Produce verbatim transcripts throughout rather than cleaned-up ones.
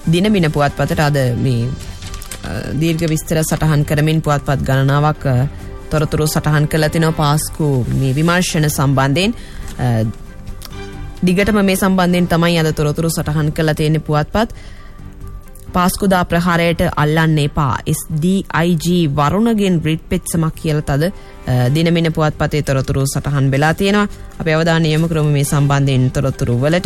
දිනමින පුවත්පතට අද මේ දීර්ඝ විස්තර සටහන් කරමින් පුවත්පත් ගණනාවක් තොරතුරු සටහන් කළ තිනවා පාස්කු මේ විමර්ශන සම්බන්ධයෙන්. දිගටම මේ සම්බන්ධයෙන් තමයි අද තොරතුරු සටහන් කළ තියෙන්නේ පුවත්පත්. පාස්කුදා ප්‍රහාරයට අල්ලන්න එපා. එස් ඩී අයි ජී වරුණගෙන් රිට් පෙත්සමක් කියලා තද දිනමින පුවත්පතේ තොරතුරු සටහන් වෙලා තියෙනවා. අපි අවධානය යොමු කරමු මේ සම්බන්ධයෙන් තොරතුරු වලට.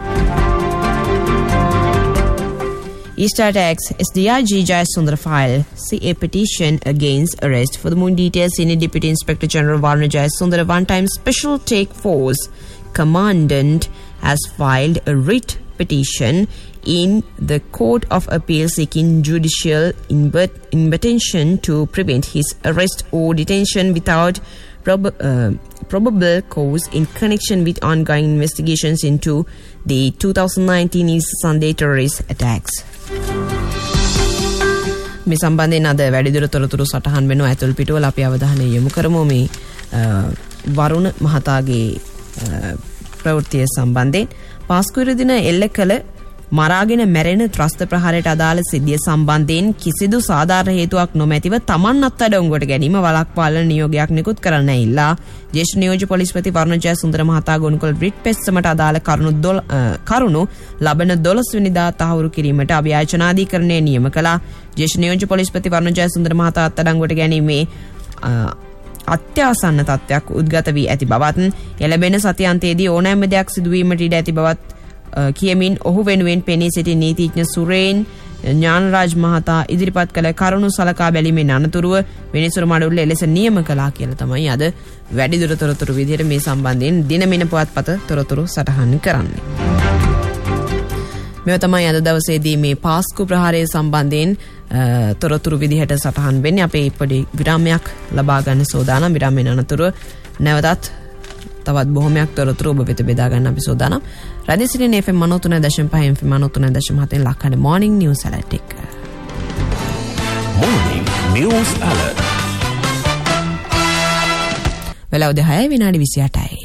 Easter attacks S D I G Jayasundara file see a petition against arrest. For the more details, Senior Deputy Inspector General Varuna Jayasundara, one-time Special Take Force Commandant, has filed a writ petition in the Court of Appeal seeking judicial intervention to prevent his arrest or detention without prob- uh, probable cause in connection with ongoing investigations into the twenty nineteen Easter Sunday terrorist attacks. මේ සම්බන්ධයෙන් අද වැඩිදුර තොරතුරු සටහන් වෙනවා ඇතුල් පිටුවල. අපි අවධානය යොමු කරමු මේ වරුණ මහතාගේ ප්‍රවෘත්තිය සම්බන්ධයෙන්. පාස්කුවර දින එල්ල කළ මරාගෙන මැරෙන ත්‍රස්ත ප්‍රහාරයට අදාළ සිද්ධිය සම්බන්ධයෙන් කිසිදු සාධාරණ හේතුවක් නොමැතිව තමන් අත්අඩංගුවට ගැනීම වළක්වාලන නියෝගයක් නිකුත් කරන්න ඉල්ලා ජ්‍යෙෂ්ඨ නියෝජ්‍ය පොලිස්පති වරුණ ජයසුන්දර මහතා ගොනු කළ රිට් පෙත්සමට අදාළ කරුණු කරුණු ලබන දොළොස් වෙනිදා තහවුරු කිරීමට අභියාචනාධිකරණය නියම කළා. ජ්‍යෙෂ්ඨ නියෝජ්‍ය පොලිස්පති වරුණ ජයසුන්දර මහතා අත්අඩංගුවට ගැනීමේ අත්‍යවසන්න තත්ත්වයක් උද්ගත වී ඇති බවත් එළඹෙන සතියන්තයේදී ඕනෑම දෙයක් සිදුවීමට ඉඩ ඇති බවත් කියමින් ඔහු වෙනුවෙන් පෙනී සිටි නීතිඥ සුරේන් ඥානරාජ් මහතා ඉදිරිපත් කළ කරුණු සලකා බැලීමෙන් අනතුරුව විනිසුරු මඩුල්ල එලෙස නියම කළා කියලා තමයි අද වැඩිදුර තොරතුරු විදිහට මේ සම්බන්ධයෙන් දිනමින පුවත්පත තොරතුරු සටහන් කරන්නේ. මේව තමයි අද දවසේදී මේ පාස්කු ප්‍රහාරය සම්බන්ධයෙන් තොරතුරු විදිහට සටහන් වෙන්නේ. අපේ පොඩි විරාමයක් ලබා ගන්න සෝදානම්. විරාමයෙන් අනතුරුව නැවතත් තවත් බොහොමයක් තොරතුරු ඔබ වෙත බෙදා ගන්න අපි සෝදානම්. රාජ්‍ය සිරින F M ninety-three point five F M ninety-three point seven ලක්කඩ morning news alert එක. Morning news alert. වෙලාව දෙහය විනාඩි විසිඅටයි.